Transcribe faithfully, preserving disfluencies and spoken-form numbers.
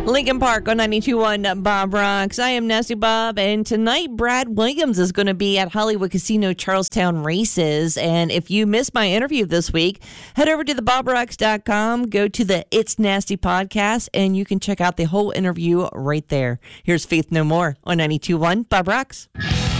Lincoln Park on ninety-two point one Bob Rocks. I am Nasty Bob, and tonight Brad Williams is going to be at Hollywood Casino Charlestown Races. And if you missed my interview this week, head over to the bob rocks dot com, go to the It's Nasty podcast, and you can check out the whole interview right there. Here's Faith No More on ninety-two point one Bob Rocks.